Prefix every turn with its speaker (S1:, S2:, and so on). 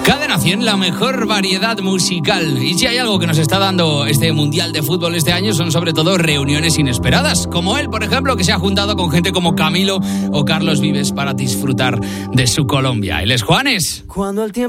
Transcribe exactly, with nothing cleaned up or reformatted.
S1: Cadena cien, la mejor variedad musical. Y si hay algo que nos está dando este Mundial de Fútbol este año, son sobre todo reuniones inesperadas. Como él, por ejemplo, que se ha juntado con gente como Camilo o Carlos Vives para disfrutar de su Colombia. Él es Juanes.
S2: Cuando el tiempo